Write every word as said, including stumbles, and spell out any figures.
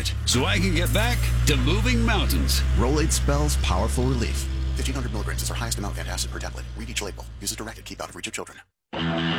it so I can get back to moving mountains. Rolate spells powerful relief. fifteen hundred milligrams is our highest amount of antacid per tablet. Read each label. Use as directed. Keep out of reach of children.